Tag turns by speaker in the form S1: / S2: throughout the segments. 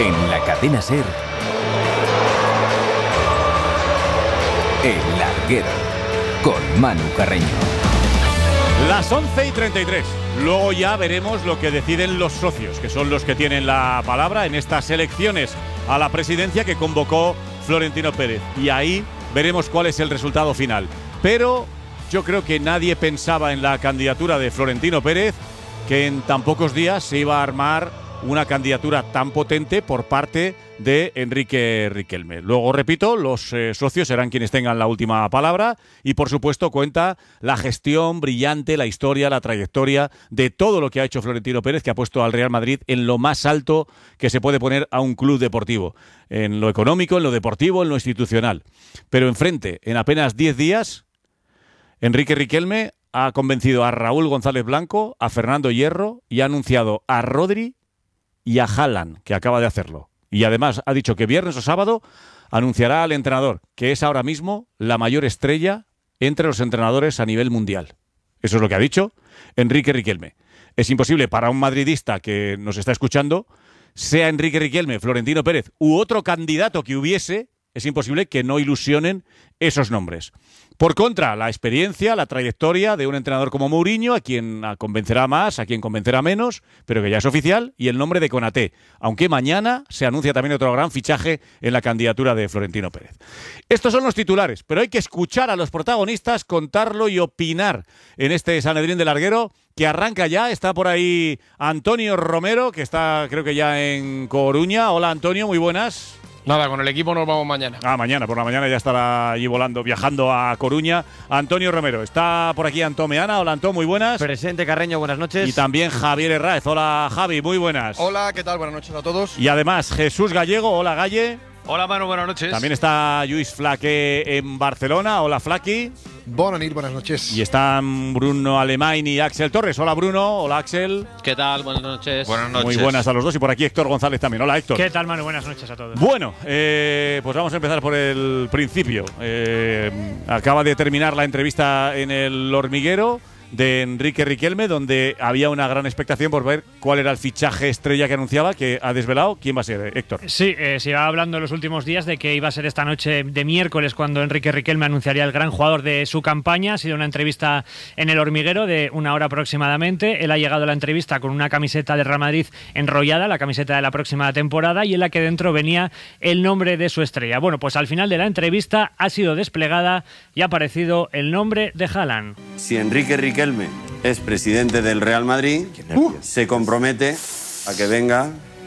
S1: En la cadena SER, El Larguero, con Manu Carreño.
S2: Las 11:33. Luego ya veremos lo que deciden los socios, que son los que tienen la palabra en estas elecciones a la presidencia que convocó Florentino Pérez. Y ahí veremos cuál es el resultado final. Pero yo creo que nadie pensaba en la candidatura de Florentino Pérez que en tan pocos días se iba a armar una candidatura tan potente por parte de Enrique Riquelme. Luego, repito, los socios serán quienes tengan la última palabra y, por supuesto, cuenta la gestión brillante, la historia, la trayectoria de todo lo que ha hecho Florentino Pérez, que ha puesto al Real Madrid en lo más alto que se puede poner a un club deportivo, en lo económico, en lo deportivo, en lo institucional. Pero enfrente, en apenas 10 días, Enrique Riquelme ha convencido a Raúl González Blanco, a Fernando Hierro y ha anunciado a Rodri y a Haaland, que acaba de hacerlo. Y además ha dicho que viernes o sábado anunciará al entrenador, que es ahora mismo la mayor estrella entre los entrenadores a nivel mundial. Eso es lo que ha dicho Enrique Riquelme. Es imposible para un madridista que nos está escuchando, sea Enrique Riquelme, Florentino Pérez u otro candidato que hubiese, es imposible que no ilusionen esos nombres. Por contra, la experiencia, la trayectoria de un entrenador como Mourinho, a quien convencerá más, a quien convencerá menos, pero que ya es oficial, y el nombre de Konaté, aunque mañana se anuncia también otro gran fichaje en la candidatura de Florentino Pérez. Estos son los titulares, pero hay que escuchar a los protagonistas, contarlo y opinar en este Sanedrín del Larguero, que arranca ya. Está por ahí Antonio Romero, que está creo que ya en Coruña. Hola Antonio, muy buenas.
S3: Nada, con el equipo nos vamos mañana.
S2: Mañana, por la mañana ya estará allí volando, viajando a Coruña. Antonio Romero, está por aquí Antón Meana. Hola Antón, muy buenas.
S4: Presente Carreño, buenas noches.
S2: Y también Javier Herráez. Hola Javi, muy buenas.
S3: Hola, ¿qué tal? Buenas noches a todos.
S2: Y además Jesús Gallego. Hola Galle.
S5: Hola Manu, buenas noches.
S2: También está Lluís Flaque en Barcelona. Hola Flaqui.
S6: Buenas noches.
S2: Y están Bruno Alemán y Axel Torres. Hola Bruno, hola Axel.
S5: ¿Qué tal? Buenas noches.
S7: Buenas noches.
S2: Muy buenas a los dos. Y por aquí Héctor González también. Hola Héctor.
S8: ¿Qué tal, Manu? Buenas noches a todos.
S2: Bueno, pues vamos a empezar por el principio. Acaba de terminar la entrevista en El Hormiguero de Enrique Riquelme, donde había una gran expectación por ver cuál era el fichaje estrella que anunciaba, que ha desvelado. ¿Quién va a ser, Héctor?
S8: Sí, se iba hablando en los últimos días de que iba a ser esta noche de miércoles cuando Enrique Riquelme anunciaría el gran jugador de su campaña. Ha sido una entrevista en El Hormiguero de 1 hora aproximadamente. Él ha llegado a la entrevista con una camiseta de Real Madrid enrollada, la camiseta de la próxima temporada, y en la que dentro venía el nombre de su estrella. Bueno, pues al final de la entrevista ha sido desplegada y ha aparecido el nombre de Haaland.
S9: Si Enrique Riquelme es presidente del Real Madrid, se compromete a que venga.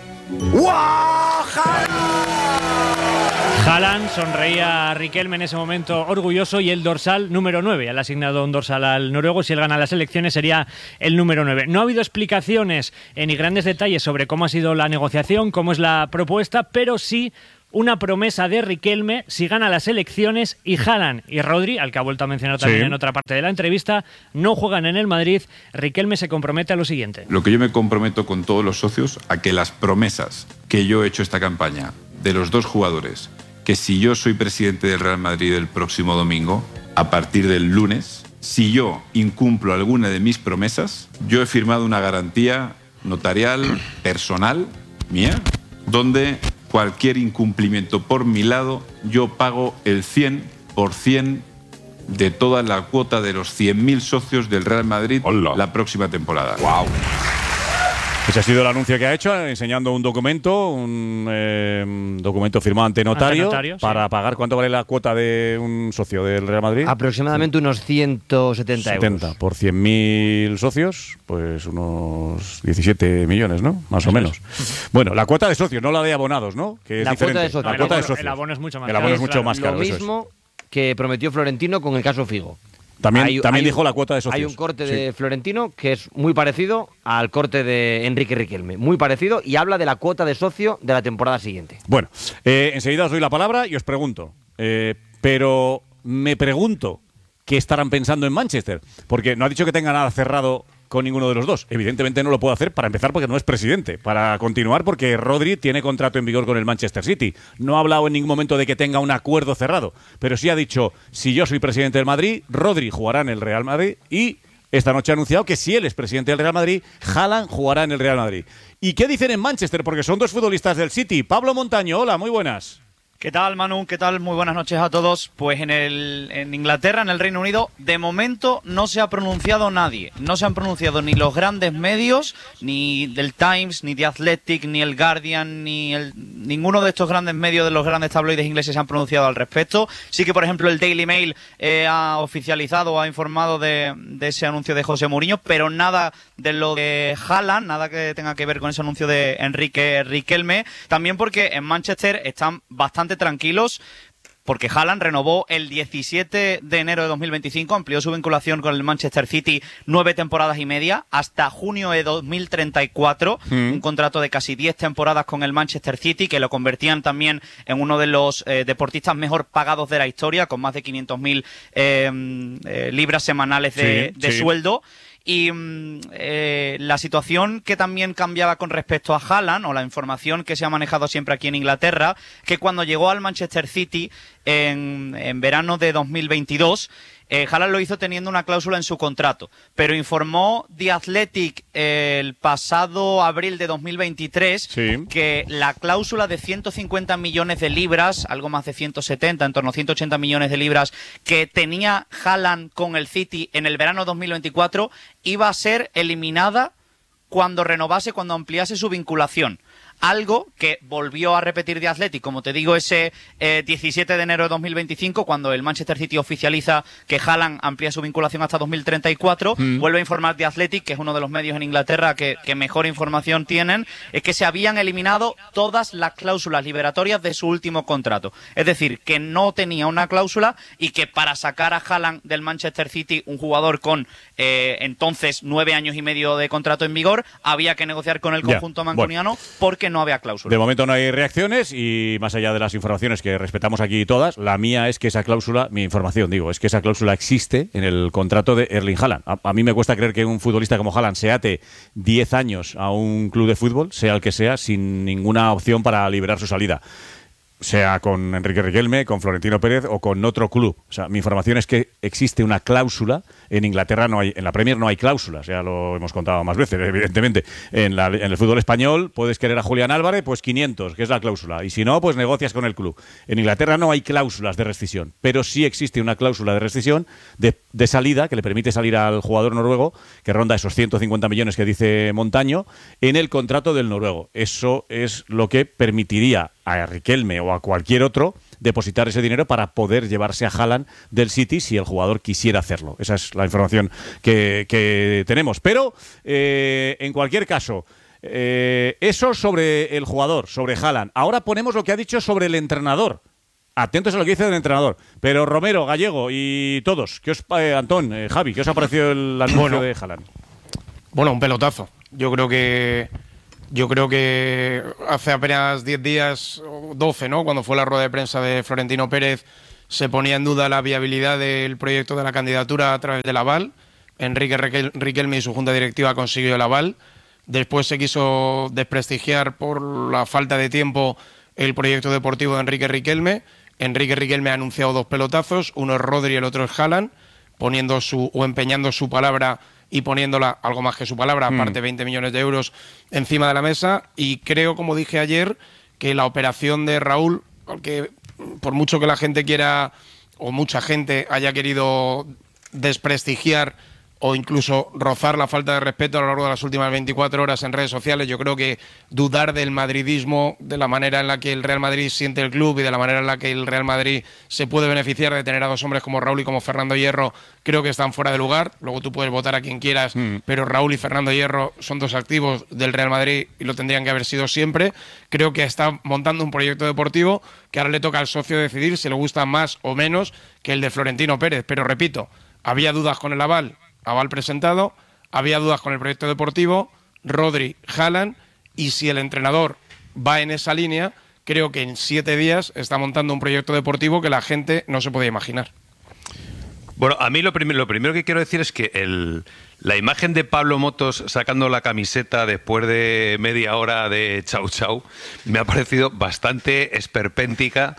S8: Haaland sonreía a Riquelme en ese momento orgulloso, y el dorsal número 9. Ya le ha asignado un dorsal al noruego. Si él gana las elecciones sería el número 9. No ha habido explicaciones ni grandes detalles sobre cómo ha sido la negociación, cómo es la propuesta, pero sí una promesa de Riquelme si gana las elecciones y Haaland y Rodri, al que ha vuelto a mencionar también en otra parte de la entrevista, no juegan en el Madrid. Riquelme se compromete a lo siguiente.
S7: Lo que yo me comprometo con todos los socios a que las promesas que yo he hecho esta campaña de los dos jugadores, que si yo soy presidente del Real Madrid el próximo domingo, a partir del lunes, si yo incumplo alguna de mis promesas, yo he firmado una garantía notarial personal mía, donde cualquier incumplimiento por mi lado, yo pago el 100% de toda la cuota de los 100.000 socios del Real Madrid la próxima temporada.
S2: ¡Wow! Ese ha sido el anuncio que ha hecho, enseñando un documento firmado ante notario, para pagar. ¿Cuánto vale la cuota de un socio del Real Madrid?
S4: Aproximadamente unos 170 euros.
S2: Por 100.000 socios, pues unos 17 millones, ¿no? Más o menos. Bueno, la cuota de socios, no la de abonados, ¿no? Que es
S4: la
S2: diferente.
S4: Cuota de socios.
S2: La cuota de socios.
S8: El abono es mucho más
S2: caro. El abono es mucho más caro.
S4: Lo mismo que prometió Florentino con el caso Figo.
S2: También dijo la cuota de socios.
S4: Hay un corte de Florentino que es muy parecido al corte de Enrique Riquelme. Muy parecido, y habla de la cuota de socio de la temporada siguiente.
S2: Bueno, enseguida os doy la palabra y os pregunto. Pero me pregunto qué estarán pensando en Manchester. Porque no ha dicho que tenga nada cerrado con ninguno de los dos. Evidentemente no lo puede hacer, para empezar, porque no es presidente. Para continuar, porque Rodri tiene contrato en vigor con el Manchester City. No ha hablado en ningún momento de que tenga un acuerdo cerrado, pero sí ha dicho: si yo soy presidente del Madrid, Rodri jugará en el Real Madrid y esta noche ha anunciado que si él es presidente del Real Madrid, Haaland jugará en el Real Madrid. ¿Y qué dicen en Manchester? Porque son dos futbolistas del City. Pablo Montaño, hola, muy buenas.
S6: ¿Qué tal, Manu? ¿Qué tal? Muy buenas noches a todos. Pues en Inglaterra, en el Reino Unido, de momento no se ha pronunciado nadie. No se han pronunciado ni los grandes medios, ni del Times, ni The Athletic, ni el Guardian, ninguno de estos grandes medios de los grandes tabloides ingleses se han pronunciado al respecto. Sí que, por ejemplo, el Daily Mail ha oficializado, ha informado de ese anuncio de José Mourinho, pero nada de lo de Haaland, nada que tenga que ver con ese anuncio de Enrique Riquelme. También porque en Manchester están bastante tranquilos, porque Haaland renovó el 17 de enero de 2025, amplió su vinculación con el Manchester City 9 temporadas y media, hasta junio de 2034, un contrato de casi 10 temporadas con el Manchester City, que lo convertían también en uno de los deportistas mejor pagados de la historia, con más de 500.000 libras semanales de sueldo. Y la situación que también cambiaba con respecto a Haaland, o la información que se ha manejado siempre aquí en Inglaterra, que cuando llegó al Manchester City en verano de 2022, Haaland lo hizo teniendo una cláusula en su contrato, pero informó The Athletic el pasado abril de 2023 que la cláusula de 150 millones de libras, algo más de 170, en torno a 180 millones de libras, que tenía Haaland con el City en el verano 2024, iba a ser eliminada cuando renovase, cuando ampliase su vinculación. Algo que volvió a repetir The Athletic, como te digo, ese 17 de enero de 2025, cuando el Manchester City oficializa que Haaland amplía su vinculación hasta 2034, vuelve a informar The Athletic, que es uno de los medios en Inglaterra que mejor información tienen, es que se habían eliminado todas las cláusulas liberatorias de su último contrato. Es decir, que no tenía una cláusula y que para sacar a Haaland del Manchester City, un jugador con entonces 9 años y medio de contrato en vigor, había que negociar con el conjunto mancuniano porque no había cláusula.
S2: De momento no hay reacciones y más allá de las informaciones que respetamos aquí todas, la mía es que esa cláusula, mi información digo, es que esa cláusula existe en el contrato de Erling Haaland. A mí me cuesta creer que un futbolista como Haaland se ate 10 años a un club de fútbol, sea el que sea, sin ninguna opción para liberar su salida. Sea con Enrique Riquelme, con Florentino Pérez o con otro club. O sea, mi información es que existe una cláusula. En Inglaterra no hay, en la Premier no hay cláusulas, ya lo hemos contado más veces, evidentemente. En el fútbol español puedes querer a Julián Álvarez, pues 500, que es la cláusula. Y si no, pues negocias con el club. En Inglaterra no hay cláusulas de rescisión, pero sí existe una cláusula de rescisión de salida que le permite salir al jugador noruego, que ronda esos 150 millones que dice Montaño, en el contrato del noruego. Eso es lo que permitiría a Riquelme o a cualquier otro depositar ese dinero para poder llevarse a Haaland del City si el jugador quisiera hacerlo. Esa es la información que tenemos. Pero, en cualquier caso, eso sobre el jugador, sobre Haaland. Ahora ponemos lo que ha dicho sobre el entrenador. Atentos a lo que dice el entrenador. Pero Romero, Gallego y todos, Antón, Javi, ¿qué os ha parecido el anuncio de Haaland?
S3: Bueno, un pelotazo. Yo creo que hace apenas 10 días, 12, ¿no?, cuando fue la rueda de prensa de Florentino Pérez, se ponía en duda la viabilidad del proyecto de la candidatura a través del aval. Enrique Riquelme y su junta directiva consiguió el aval. Después se quiso desprestigiar por la falta de tiempo el proyecto deportivo de Enrique Riquelme. Enrique Riquelme ha anunciado 2 pelotazos, uno es Rodri y el otro es Haaland, empeñando su palabra y poniéndola, algo más que su palabra, aparte 20 millones de euros encima de la mesa. Y creo, como dije ayer, que la operación de Raúl, porque por mucho que la gente quiera, o mucha gente haya querido desprestigiar o incluso rozar la falta de respeto a lo largo de las últimas 24 horas en redes sociales, yo creo que dudar del madridismo, de la manera en la que el Real Madrid siente el club y de la manera en la que el Real Madrid se puede beneficiar de tener a 2 hombres como Raúl y como Fernando Hierro, creo que están fuera de lugar. Luego tú puedes votar a quien quieras, pero Raúl y Fernando Hierro son 2 activos del Real Madrid y lo tendrían que haber sido siempre. Creo que está montando un proyecto deportivo que ahora le toca al socio decidir si le gusta más o menos que el de Florentino Pérez. Pero repito, había dudas con el aval presentado, había dudas con el proyecto deportivo, Rodri, Haaland, y si el entrenador va en esa línea, creo que en 7 días está montando un proyecto deportivo que la gente no se podía imaginar.
S5: Bueno, a mí lo primero que quiero decir es que la imagen de Pablo Motos sacando la camiseta después de media hora de chau chau me ha parecido bastante esperpéntica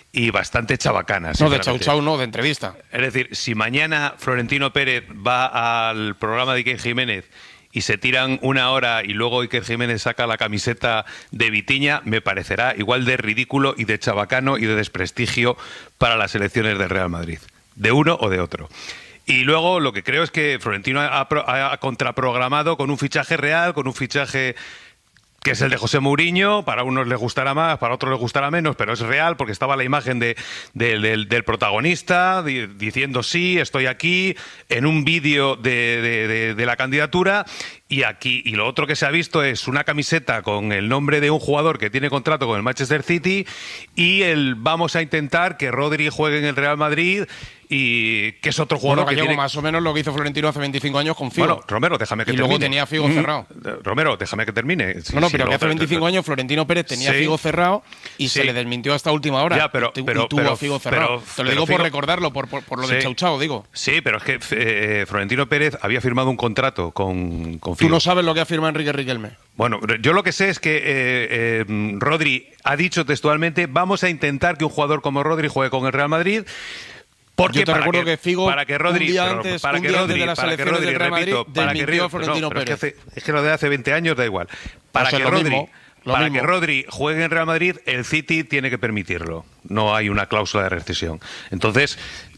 S5: y bastante chabacana.
S3: No, de chau chau, no, de entrevista.
S5: Es decir, si mañana Florentino Pérez va al programa de Iker Jiménez y se tiran una hora y luego Iker Jiménez saca la camiseta de Vitiña, me parecerá igual de ridículo y de chabacano y de desprestigio para las elecciones del Real Madrid, de uno o de otro. Y luego lo que creo es que Florentino ha contraprogramado con un fichaje real, con un fichaje que es el de José Mourinho. Para unos les gustará más, para otros les gustará menos, pero es real porque estaba la imagen del protagonista diciendo sí, estoy aquí, en un vídeo de la candidatura. Y lo otro que se ha visto es una camiseta con el nombre de un jugador que tiene contrato con el Manchester City y vamos a intentar que Rodri juegue en el Real Madrid, y que es otro jugador que tiene...
S3: más o menos lo que hizo Florentino hace 25 años con Figo.
S5: Bueno, Romero, déjame que termine.
S3: Y luego tenía Figo cerrado.
S5: Romero, déjame que termine.
S3: Pero que hace 25 años Florentino Pérez tenía Figo cerrado y se le desmintió hasta última hora.
S5: Ya, pero
S3: tuvo a Figo cerrado. Te lo digo por recordarlo, por lo de Chau Chau, digo.
S5: Sí, pero es que Florentino Pérez había firmado un contrato con Figo.
S3: Tú no sabes lo que ha firmado Enrique Riquelme.
S5: Bueno, yo lo que sé es que Rodri ha dicho textualmente: vamos a intentar que un jugador como Rodri juegue con el Real Madrid. Porque
S3: yo te recuerdo que Figo,
S5: para que Rodri,
S3: un día antes de las elecciones del Real Madrid, desmintió a Florentino Pérez.
S5: Es que lo de hace 20 años da igual. Para que Rodri juegue en Real Madrid, el City tiene que permitirlo. No hay una cláusula de rescisión. Entonces,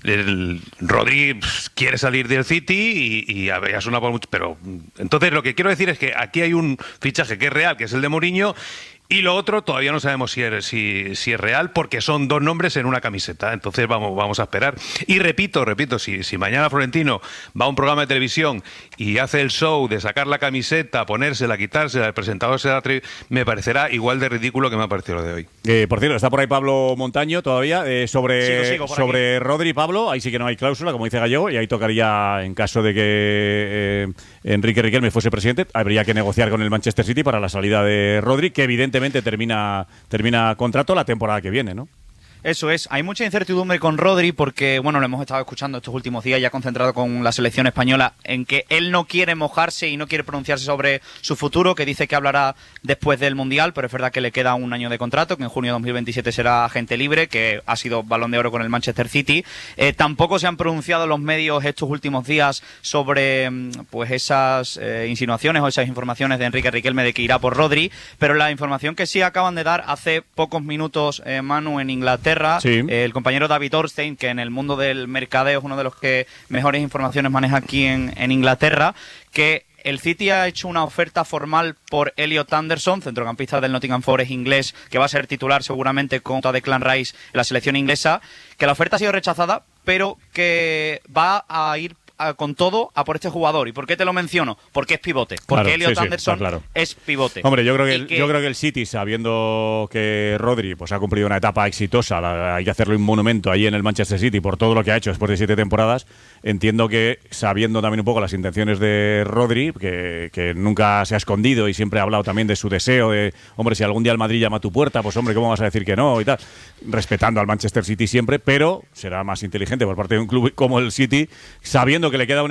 S5: Rodri quiere salir del City y ha sonado por mucho. Pero entonces lo que quiero decir es que aquí hay un fichaje que es real, que es el de Mourinho. Y lo otro todavía no sabemos si es real, porque son dos nombres en una camiseta. Entonces vamos a esperar. Y repito, si mañana Florentino va a un programa de televisión y hace el show de sacar la camiseta, ponérsela, quitársela, el presentador se la me parecerá igual de ridículo que me ha parecido lo de hoy.
S2: Por cierto, está por ahí Pablo Montaño todavía. Sobre Rodri, Pablo, ahí sí que no hay cláusula, como dice Gallego, y ahí tocaría, en caso de que Enrique Riquelme fuese presidente, habría que negociar con el Manchester City para la salida de Rodri, que evidentemente termina contrato la temporada que viene, ¿no?
S6: Eso es, hay mucha incertidumbre con Rodri porque, bueno, lo hemos estado escuchando estos últimos días, ya concentrado con la selección española, en que él no quiere mojarse y no quiere pronunciarse sobre su futuro, que dice que hablará después del Mundial, pero es verdad que le queda un año de contrato, que en junio de 2027 será agente libre, que ha sido Balón de Oro con el Manchester City. Tampoco se han pronunciado los medios estos últimos días sobre pues esas insinuaciones o esas informaciones de Enrique Riquelme de que irá por Rodri, pero la información que sí acaban de dar hace pocos minutos, Manu, en Inglaterra, sí. El compañero David Ornstein, que en el mundo del mercadeo es uno de los que mejores informaciones maneja aquí en Inglaterra, que el City ha hecho una oferta formal por Elliot Anderson, centrocampista del Nottingham Forest inglés, que va a ser titular seguramente con Declan Rice en la selección inglesa, que la oferta ha sido rechazada, pero que va a ir con todo a por este jugador. ¿Y por qué te lo menciono? Porque es pivote. Porque Elliot Anderson es pivote.
S2: Hombre, yo creo que el City, sabiendo que Rodri pues ha cumplido una etapa exitosa, hay que hacerle un monumento ahí en el Manchester City por todo lo que ha hecho después de 7 temporadas, entiendo que, sabiendo también un poco las intenciones de Rodri, que nunca se ha escondido y siempre ha hablado también de su deseo de, hombre, si algún día el Madrid llama a tu puerta, pues hombre, ¿cómo vas a decir que no? Y tal, respetando al Manchester City siempre, pero será más inteligente por parte de un club como el City, sabiendo que le queda